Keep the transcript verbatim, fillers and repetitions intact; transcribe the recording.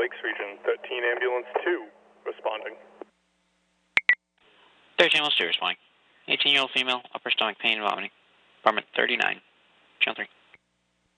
Lakes region, thirteen ambulance two, responding. thirteen will still responding. eighteen-year-old female, upper stomach pain and vomiting. Apartment thirty-nine, channel three.